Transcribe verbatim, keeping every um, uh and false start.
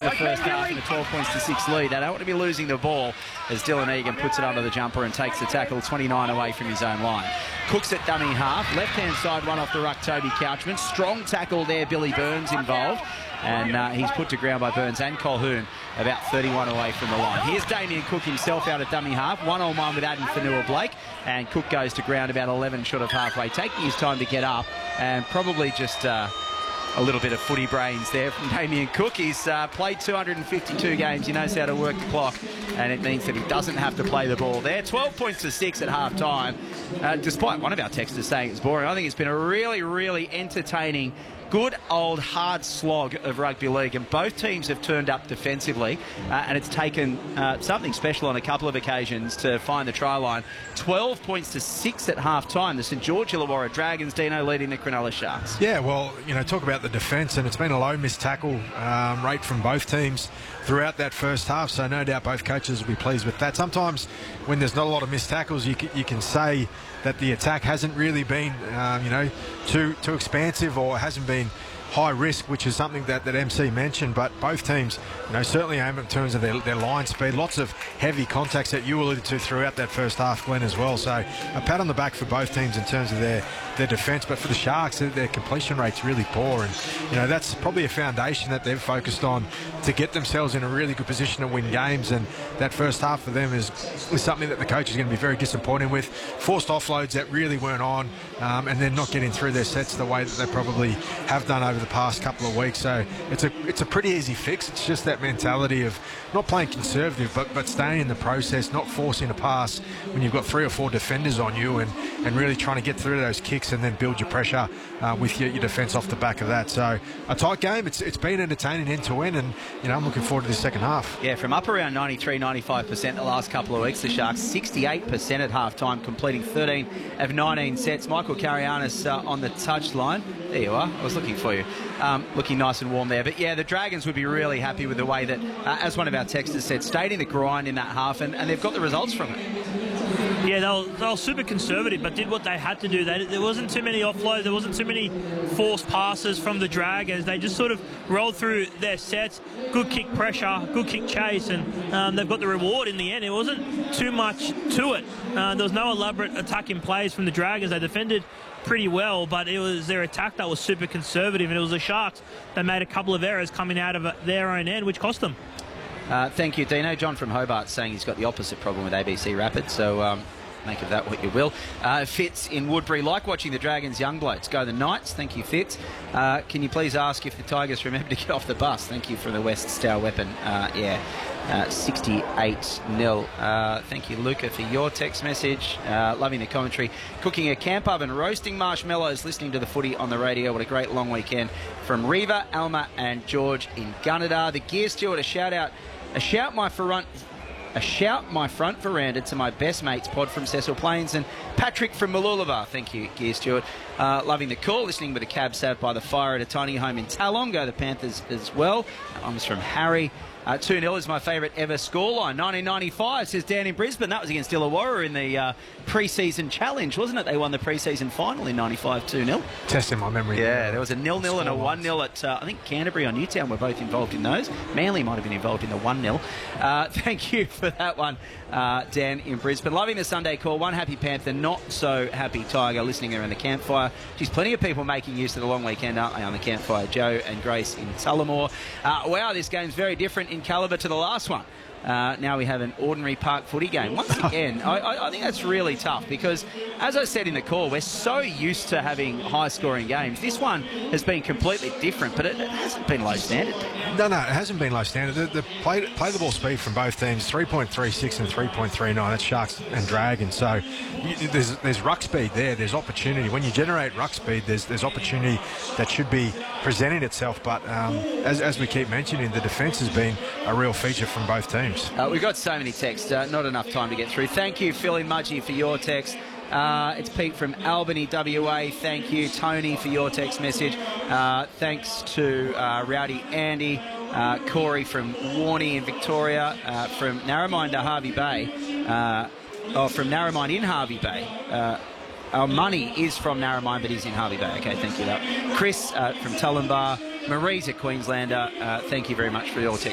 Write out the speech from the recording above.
the first half in a twelve points to six lead. They don't want to be losing the ball as Dylan Egan puts it under the jumper and takes the tackle twenty-nine away from his own line. Cooks at dummy half. Left-hand side one off the ruck, Toby Couchman. Strong tackle there, Billy Burns involved. And uh, he's put to ground by Burns and Colhoun about thirty-one away from the line. Here's Damien Cook himself out at dummy half. One on one with Adam Fanua-Blake. And Cook goes to ground about eleven short of halfway, taking his time to get up. And probably just uh, a little bit of footy brains there from Damien Cook. He's uh, played two hundred fifty-two games. He knows how to work the clock. And it means that he doesn't have to play the ball there. twelve points to six at half-time. Uh, despite one of our texters saying it's boring, I think it's been a really, really entertaining, good old hard slog of rugby league, and both teams have turned up defensively, uh, and it's taken uh, something special on a couple of occasions to find the try line. twelve points to six at half-time. The St George Illawarra Dragons, Dino, leading the Cronulla Sharks. Yeah, well, you know, talk about the defence, and it's been a low missed tackle um, rate from both teams throughout that first half, so no doubt both coaches will be pleased with that. Sometimes when there's not a lot of missed tackles, you can, you can say that the attack hasn't really been, um, you know, too too expansive, or hasn't been high risk, which is something that, that M C mentioned. But both teams, you know, certainly aim in terms of their, their line speed. Lots of heavy contacts that you alluded to throughout that first half, Glenn, as well. So a pat on the back for both teams in terms of their, their defence. But for the Sharks, their, their completion rate's really poor. And, you know, that's probably a foundation that they've focused on to get themselves in a really good position to win games. And that first half for them is, is something that the coach is going to be very disappointed with. Forced offloads that really weren't on, um, and then not getting through their sets the way that they probably have done over the past couple of weeks. So it's a it's a pretty easy fix. It's just that mentality of not playing conservative, but but staying in the process, not forcing a pass when you've got three or four defenders on you, and and really trying to get through those kicks and then build your pressure uh, with your, your defence off the back of that. So a tight game. It's it's been entertaining end to end, and you know, I'm looking forward to the second half. Yeah, from up around ninety-three, ninety-five percent the last couple of weeks, the Sharks sixty-eight percent at half-time, completing thirteen of nineteen sets. Michael Carianis uh, on the touchline. There you are. I was looking for you. Um, looking nice and warm there. But yeah, the Dragons would be really happy with the way that, uh, as one of our texters said, stayed in the grind in that half, and, and they've got the results from it. Yeah, they were, they were super conservative, but did what they had to do. They, there wasn't too many offloads. There wasn't too many forced passes from the Dragons. They just sort of rolled through their sets. Good kick pressure, good kick chase, and um, they've got the reward in the end. It wasn't too much to it. Uh, there was no elaborate attacking plays from the Dragons. They defended pretty well, but it was their attack that was super conservative, and it was the Sharks that made a couple of errors coming out of their own end, which cost them. Uh, thank you, Dino. John from Hobart saying he's got the opposite problem with A B C Rapid, so um, make of that what you will. Uh, Fitz in Woodbury, like watching the Dragons young blokes. Go the Knights. Thank you, Fitz. Uh, can you please ask if the Tigers remember to get off the bus? Thank you from the West Star Weapon. Uh, yeah, uh, sixty-eight nil. Uh, thank you, Luca, for your text message. Uh, loving the commentary. Cooking a camp oven, roasting marshmallows, listening to the footy on the radio. What a great long weekend from Reva, Alma and George in Gunnedah. The Gear Steward, a shout out. A shout my front, a shout my front veranda to my best mates, Pod from Cecil Plains and Patrick from Mooloolaba. Thank you, Gear Stewart. Uh, loving the call, listening with a cab sat by the fire at a tiny home in Talong. Go the Panthers as well. That one's from Harry. Uh, two nil is my favourite ever scoreline. nineteen ninety-five, says Dan in Brisbane. That was against Illawarra in the uh, pre-season challenge, wasn't it? They won the pre-season final in ninety-five, two nil. Testing my memory. Yeah, there was a nil nil and a one nil at, uh, I think, Canterbury or Newtown were both involved in those. Manly might have been involved in the one nil. Uh, thank you for that one, uh, Dan in Brisbane. Loving the Sunday call. One happy Panther, not so happy Tiger, listening around the campfire. Geez, plenty of people making use of the long weekend, aren't they, on the campfire? Joe and Grace in Tullamore. Uh, wow, this game's very different in calibre to the last one. Uh, now we have an ordinary park footy game. Once again, I, I, I think that's really tough because, as I said in the call, we're so used to having high-scoring games. This one has been completely different, but it, it hasn't been low standard. No, no, it hasn't been low standard. The, the play, play the ball speed from both teams, three point three six and three point three nine. That's Sharks and Dragons. So you, there's there's ruck speed there. There's opportunity. When you generate ruck speed, there's there's opportunity that should be presenting itself. But um, as, as we keep mentioning, the defence has been a real feature from both teams. Uh, we've got so many texts, uh, not enough time to get through. Thank you, Phil in Mudgee, for your text. Uh, it's Pete from Albany, W A. Thank you, Tony, for your text message. Uh, thanks to uh, Rowdy Andy, uh, Corey from Warney in Victoria, uh, from Narromine to Harvey Bay, uh, or from Narromine in Harvey Bay. Uh, Our money is from Narromine, but he's in Harvey Bay. Okay, thank you. That. Chris uh, from Tullambar, Marie's a Queenslander. Uh, thank you very much for your text.